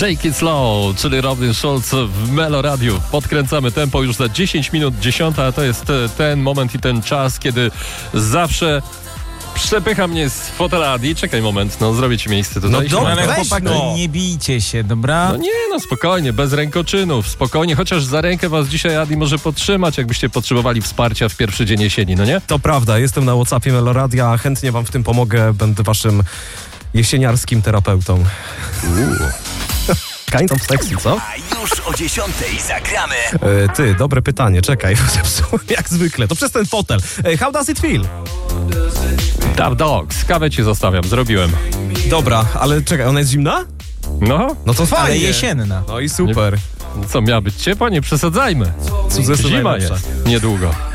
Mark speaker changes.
Speaker 1: Take It Slow, czyli Robin Schulz w Melo Radiu. Podkręcamy tempo już za 10 minut 10, a to jest ten moment i ten czas, kiedy zawsze przepycha mnie z fotela Adi. Czekaj moment, zrobię ci miejsce tutaj.
Speaker 2: No
Speaker 3: Ale
Speaker 2: weź,
Speaker 3: chłopaki, nie bijcie się, dobra?
Speaker 1: No nie, spokojnie, bez rękoczynów, spokojnie, chociaż za rękę was dzisiaj Adi może podtrzymać, jakbyście potrzebowali wsparcia w pierwszy dzień jesieni, no nie?
Speaker 2: To prawda, jestem na WhatsAppie Meloradia, chętnie wam w tym pomogę, będę waszym jesieniarskim terapeutą. Kind of sexy, co?
Speaker 4: A już o 10:00 zagramy.
Speaker 2: Ty, dobre pytanie, czekaj, jak zwykle, to przez ten fotel. How does it feel?
Speaker 1: Dub Dogs, kawę ci zostawiam, zrobiłem.
Speaker 2: Dobra, ale czekaj, ona jest zimna? No to fajnie.
Speaker 3: Ale jesienna.
Speaker 2: No i super.
Speaker 1: Co, miała być ciepła? Nie przesadzajmy.
Speaker 2: Cudze są
Speaker 1: Zima
Speaker 2: najlepsze.
Speaker 1: jest, niedługo.